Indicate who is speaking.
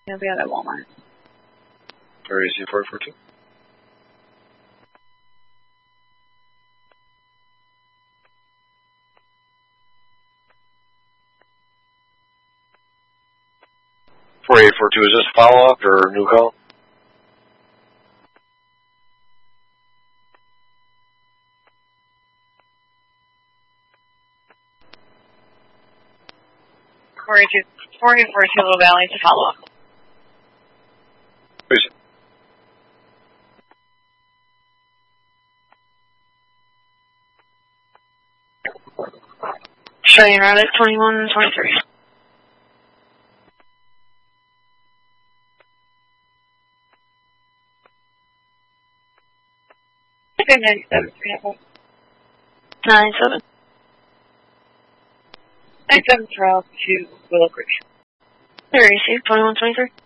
Speaker 1: He'll be out at Walmart.
Speaker 2: Where is he? 442? Is this a follow-up or a new call?
Speaker 1: Four eight four two Little Valley to follow up.
Speaker 2: Please.
Speaker 1: Showing route at 2123. Okay, 97. 97. 97 Trail to Willow Creek. There, you see, 2123.